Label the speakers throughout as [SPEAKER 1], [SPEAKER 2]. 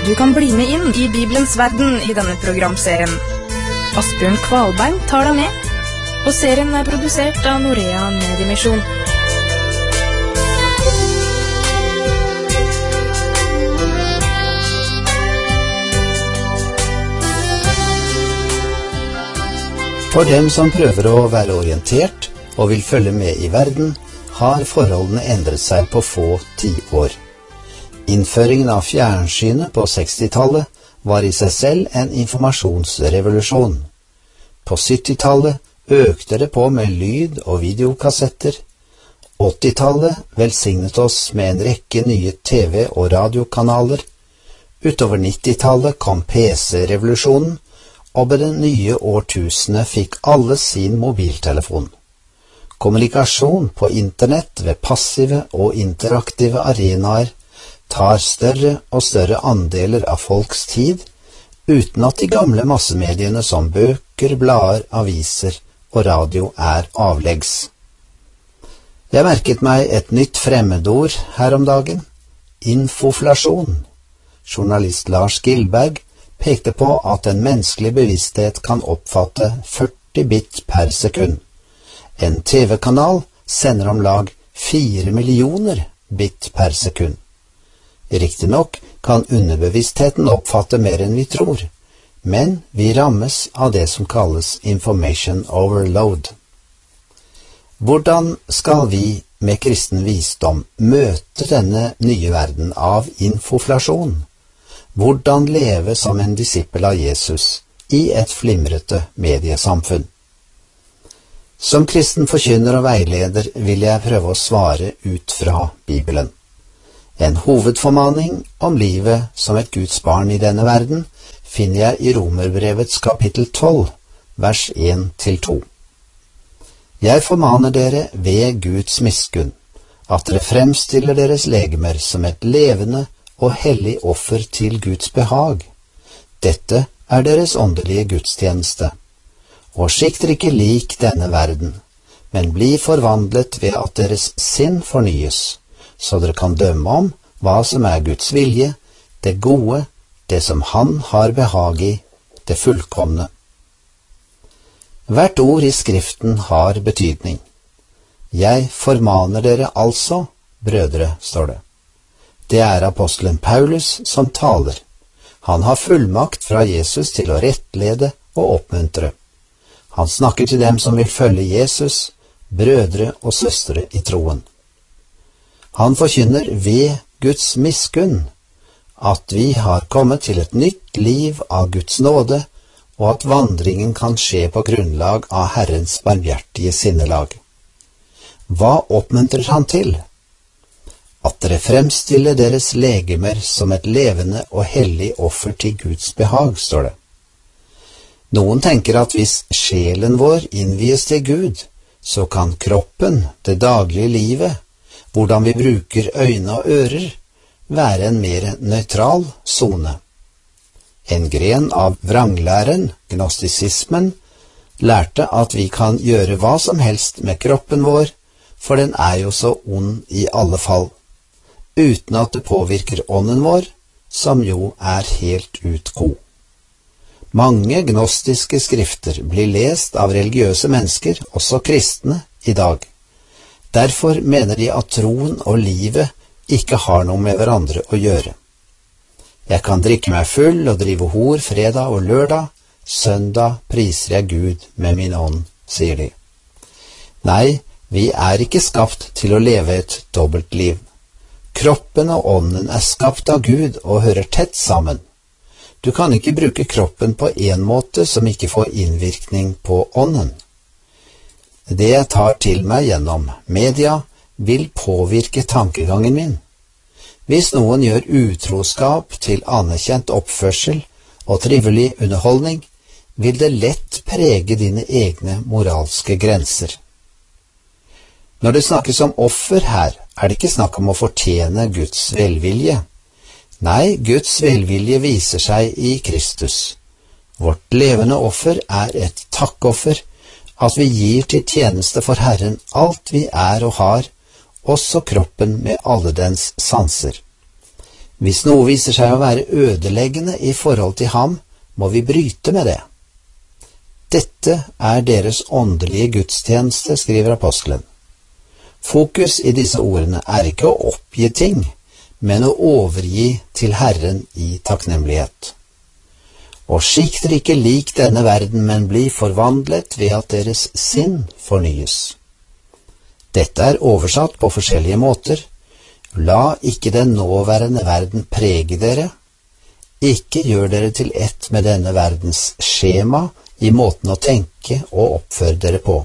[SPEAKER 1] Du kan bli med inn i Bibelens verden i denne programserien. Asbjørn Kvalbein tar deg med, og serien er produsert av Norea Mediemisjon.
[SPEAKER 2] For dem som prøver å være orientert og vil følge med i verden, har forholdene endret seg på få tiår. Innføringen av fjernsynet på 60-tallet var i seg selv en informasjonsrevolusjon. På 70-tallet økte det på med lyd- og videokassetter. 80-tallet velsignet oss med en rekke nye TV- og radiokanaler. Utover 90-tallet kom PC-revolusjonen, og med det nye årtusenet fikk alle sin mobiltelefon. Kommunikasjon på internett ved passive og interaktive arenaer tar større og større andeler av folks tid, uten at de gamle massemediene som bøker, blader, aviser og radio er avleggs. Jeg merket meg et nytt fremmedord her om dagen: infoflasjon. Journalist Lars Gilberg pekte på at en menneskelig bevissthet kan oppfatte 40 bit per sekund. En TV-kanal sender om lag 4 millioner bit per sekund. Riktignok kan underbevisstheten oppfatte mer enn vi tror, men vi rammes av det som kalles information overload. Hvordan skal vi med kristen visdom møte denne nye verden av infoflasjon? Hvordan leve som en disippel av Jesus i et flimrete mediesamfunn? Som kristen forkynner og veileder vil jeg prøve å svare ut fra Bibelen. En hovedformaning om livet som et Guds barn i denne verden finner jeg i Romerbrevets kapittel 12, vers 1-2. Jeg formaner dere ved Guds miskunn, at dere fremstiller deres legemer som et levende og hellig offer til Guds behag. Dette er deres åndelige gudstjeneste. Og skikt dere ikke lik denne verden, men bli forvandlet ved at deres sinn fornyes, så dere kan dømme om hva som er Guds vilje, det gode, det som Han har behag i, det fullkomne. Hvert ord i Skriften har betydning. Jeg formaner dere altså, brødre, står det. Det er apostelen Paulus som taler. Han har fullmakt fra Jesus til å rettlede og oppmuntre. Han snakker til dem som vil følge Jesus, brødre og søstre i troen. Han forkynner ved Guds miskunn at vi har kommet til et nytt liv av Guds nåde, og at vandringen kan skje på grunnlag av Herrens barmhjertige sinnelag. Hva oppmuntrer han til? At dere fremstiller deres legemer som et levende og hellig offer til Guds behag, står det. Noen tenker at hvis sjelen vår innvies til Gud, så kan kroppen, det daglige livet, hvordan vi bruker øyne og ører, være en mer nøytral sone. En gren av vranglæren, gnostisismen, lærte at vi kan gjøre hva som helst med kroppen vår, for den er jo så ond i alle fall, uten at det påvirker ånden vår, som jo er helt ut god. Mange gnostiske skrifter blir lest av religiøse mennesker, også kristne, i dag. Derfor mener de at troen og livet ikke har noe med hverandre å gjøre. Jeg kan drikke meg full og drive hor fredag og lørdag, søndag priser jeg Gud med min ånd, sier de. Nei, vi er ikke skapt til å leve et dobbeltliv. Kroppen og ånden er skapt av Gud og hører tett sammen. Du kan ikke bruke kroppen på en måte som ikke får innvirkning på ånden. Det jeg tar til meg gjennom media vil påvirke tankegangen min. Hvis noen gjør utroskap til anerkjent oppførsel og trivelig underholdning, vil det lett prege dine egne moralske grenser. Når det snakkes om offer her, er det ikke snakk om å fortjene Guds velvilje. Nei, Guds velvilje viser seg i Kristus. Vårt levende offer er et takkoffer, at vi gir til tjeneste for Herren alt vi er og har, også kroppen med alle dens sanser. Hvis noe viser seg å være ødeleggende i forhold til ham, må vi bryte med det. Dette er deres åndelige gudstjeneste, skriver apostelen. Fokus i disse ordene er ikke å oppgi ting, men å overgi til Herren i takknemlighet. Og skikt dere ikke lik denne verden, men bli forvandlet ved at deres sinn fornyes. Dette er oversatt på forskjellige måter. La ikke den nåværende verden prege dere. Ikke gjør dere til ett med denne verdens skjema i måten å tenke og oppføre dere på.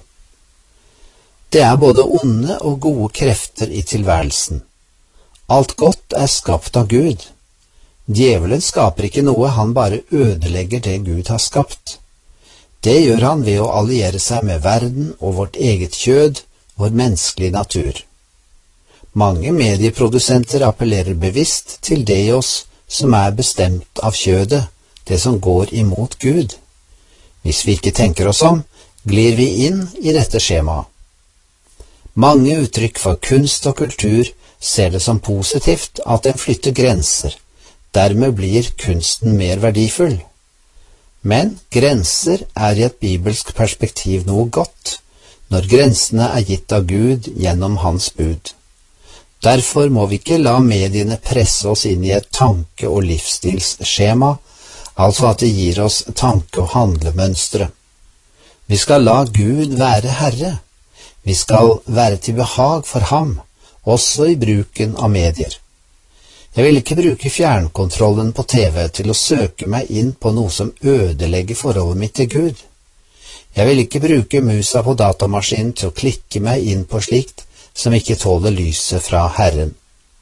[SPEAKER 2] Det er både onde og gode krefter i tilværelsen. Alt godt er skapt av Gud. Djevelen skaper ikke noe, han bare ødelegger det Gud har skapt. Det gjør han ved å alliere seg med verden og vårt eget kjød, vår menneskelige natur. Mange medieprodusenter appellerer bevisst til det i oss som er bestemt av kjødet, det som går imot Gud. Hvis vi ikke tenker oss om, glir vi inn i dette skjemaet. Mange uttrykk for kunst og kultur ser det som positivt at den flytter grenser. Dermed blir kunsten mer verdifull. Men grenser er i et bibelsk perspektiv noe godt, når grensene er gitt av Gud gjennom hans bud. Derfor må vi ikke la mediene presse oss inn i et tanke- og livsstilsskjema, altså at det gir oss tanke- og handlemønstre. Vi skal la Gud være Herre. Vi skal være til behag for ham, også i bruken av medier. Jeg vil ikke bruke fjernkontrollen på TV til å søke meg inn på noe som ødelegger forholdet mitt til Gud. Jeg vil ikke bruke musa på datamaskinen til å klikke meg inn på slikt som ikke tåler lyset fra Herren.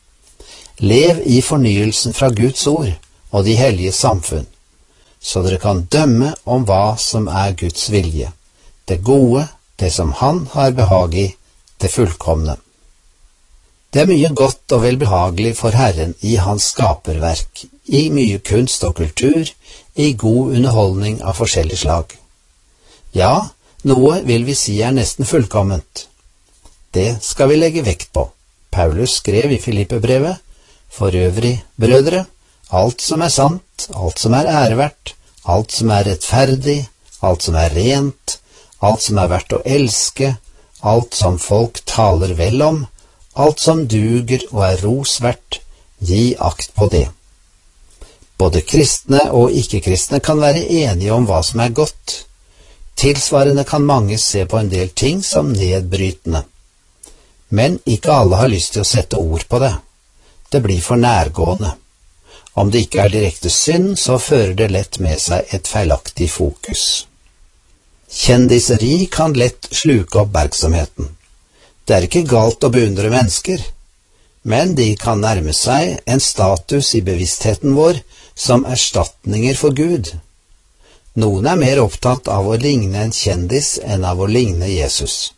[SPEAKER 2] Lev i fornyelsen fra Guds ord og de hellige samfunn, så dere kan dømme om hva som er Guds vilje, det gode, det som han har behag i, det fullkomne. Det er mye godt og velbehagelig for Herren i hans skaperverk, i mye kunst og kultur, i god underholdning av forskjellig slag. Ja, noe vil vi si er nesten fullkomment. Det skal vi legge vekt på. Paulus skrev i Filippebrevet, for øvrig, brødre, alt som er sant, alt som er æreverdt, alt som er rettferdig, alt som er rent, alt som er verdt å elske, alt som folk taler vel om, alt som duger og er rosverdt, gi akt på det. Både kristne og ikke-kristne kan være enige om hva som er godt. Tilsvarende kan mange se på en del ting som nedbrytende. Men ikke alle har lyst til å sette ord på det. Det blir for nærgående. Om det ikke er direkte synd, så fører det lett med seg et feilaktig fokus. Kjendiseri kan lett sluke oppmerksomheten. Det er ikke galt å beundre mennesker, men de kan nærme seg en status i bevisstheten vår som erstatninger for Gud. Noen er mer opptatt av å ligne en kjendis enn av å ligne Jesus.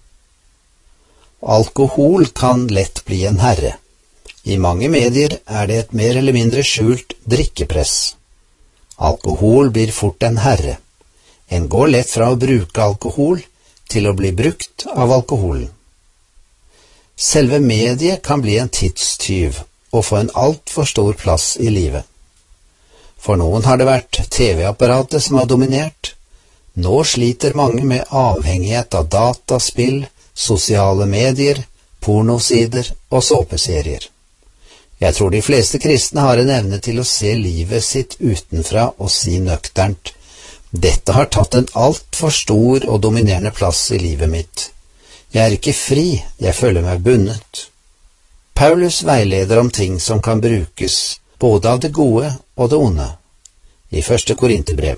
[SPEAKER 2] Alkohol kan lett bli en herre. I mange medier er det et mer eller mindre skjult drikkepress. Alkohol blir fort en herre. En går lett fra å bruke alkohol til å bli brukt av alkoholen. Selve mediet kan bli en tidstyv og få en alt for stor plass i livet. For noen har det vært TV-apparatet som har dominert. Nå sliter mange med avhengighet av dataspill, sosiale medier, pornosider og såpeserier. Jeg tror de fleste kristne har en evne til å se livet sitt utenfra og si nøkternt: dette har tatt en alt for stor og dominerende plass i livet mitt. Jeg er ikke fri, jeg føler meg bundet. Paulus veileder om ting som kan brukes både av det gode og det onde. I 1. Korinterbrev.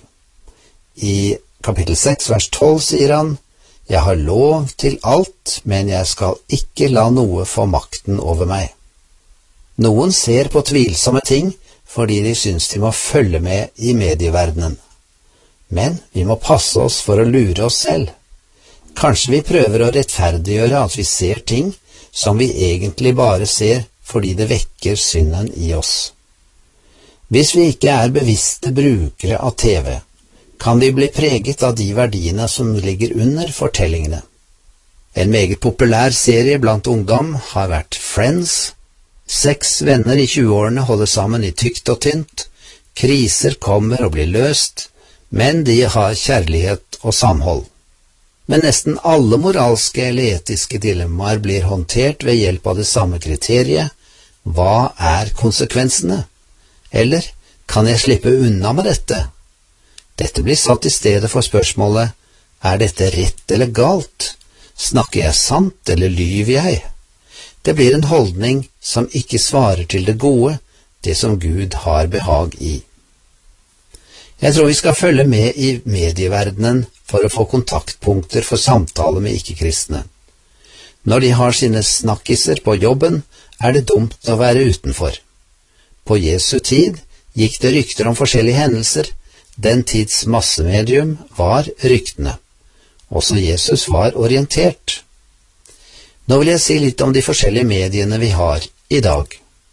[SPEAKER 2] I kapittel 6, vers 12 sier han: jeg har lov til alt, men jeg skal ikke la noe få makten over meg. Noen ser på tvilsomme ting fordi de syns de må følge med i medieverdenen. Men vi må passe oss for å lure oss selv. Kanskje vi prøver å rettferdiggjøre at vi ser ting som vi egentlig bare ser fordi det vekker synden i oss. Hvis vi ikke er bevisste brukere av TV, kan vi bli preget av de verdiene som ligger under fortellingene. En meget populær serie blant ungdom har vært Friends. 6 venner i 20-årene holder sammen i tykt og tynt, kriser kommer og blir løst, men de har kjærlighet og samhold. Men nesten alle moralske eller etiske dilemmaer blir håndtert ved hjelp av det samme kriteriet. Hva er konsekvensene? Eller, kan jeg slippe unna med dette? Dette blir satt i stedet for spørsmålet, er dette rett eller galt? Snakker jeg sant eller lyver jeg? Det blir en holdning som ikke svarer til det gode, det som Gud har behag i. Jeg tror vi skal følge med i medieverdenen for å få kontaktpunkter for samtale med ikke-kristne. Når de har sine snakkiser på jobben, er det dumt å være utenfor. På Jesu tid gikk det rykter om forskjellige hendelser. Den tids massemedium var ryktene. Også Jesus var orientert. Nå vil jeg si litt om de forskjellige mediene vi har i dag.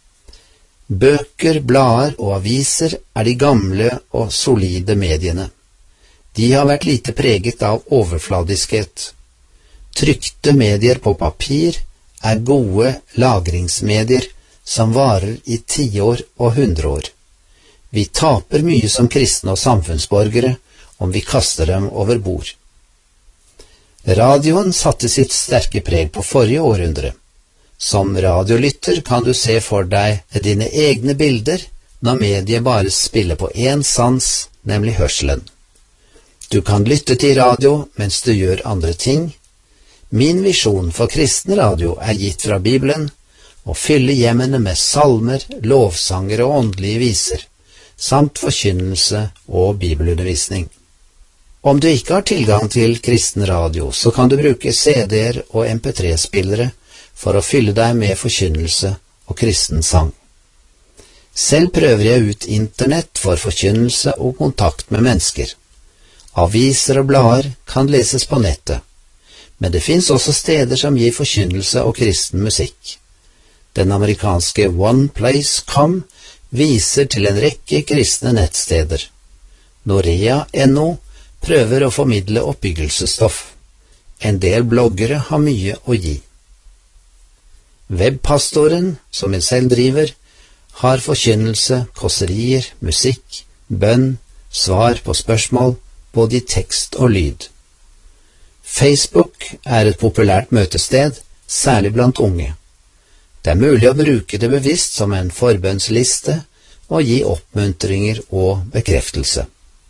[SPEAKER 2] Bøker, blader og aviser er de gamle og solide mediene. De har vært lite preget av overfladiskhet. Trykte medier på papir er gode lagringsmedier som varer i 10 år og 100 år. Vi taper mye som kristne og samfunnsborgere om vi kaster dem over bord. Radioen satte sitt sterke preg på forrige århundre. Som radiolytter kan du se for deg dine egne bilder når mediet bare spiller på én sans, nemlig hørselen. Du kan lytte til radio mens du gjør andre ting. Min visjon for kristen radio er gitt fra Bibelen, å fylle hjemmene med salmer, lovsanger og åndelige viser, samt forkynnelse og bibelundervisning. Om du ikke har tilgang til kristen radio, så kan du bruke CD-er og MP3-spillere for å fylle deg med forkynnelse og kristen sang. Selv prøver jeg ut internett for forkynnelse og kontakt med mennesker. Aviser og blader kan leses på nettet, men det finnes også steder som gir forkynnelse og kristen musikk. Den amerikanske OnePlace.com viser til en rekke kristne nettsteder. Norea.no prøver å formidle oppbyggelsesstoff. En del bloggere har mye å gi. Webpastoren, som jeg selv driver, har forkynnelse, kåserier, musikk, bønn, svar på spørsmål, både i tekst og lyd. Facebook er et populært møtested, særlig blant unge. Det er mulig å bruke det bevisst som en forbønnsliste og gi oppmuntringer og bekreftelse.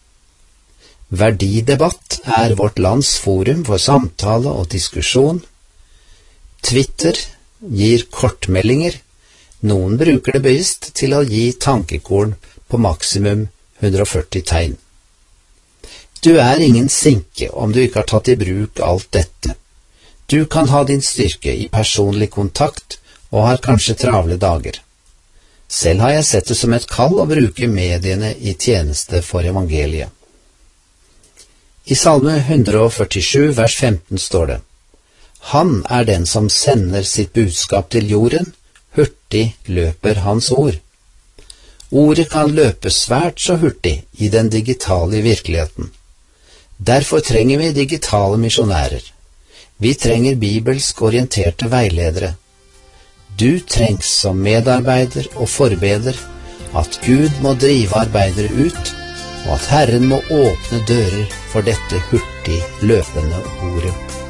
[SPEAKER 2] Verdidebatt er vårt lands forum for samtale og diskusjon. Twitter gir kortmeldinger. Noen bruker det bevisst til å gi tankekorn på maksimum 140 tegn. Du er ingen sinke om du ikke har tatt i bruk alt dette. Du kan ha din styrke i personlig kontakt og har kanskje travle dager. Selv har jeg sett det som et kall å bruke mediene i tjeneste for evangeliet. I Salme 147, vers 15 står det: Han er den som sender sitt budskap til jorden, hurtig løper hans ord. Ordet kan løpe svært så hurtig i den digitale virkeligheten. Derfor trenger vi digitale misjonærer. Vi trenger bibelsk orienterte veiledere. Du trengs som medarbeider og forbeder, at Gud må drive arbeidere ut, og at Herren må åpne dører for dette hurtig løpende ordet.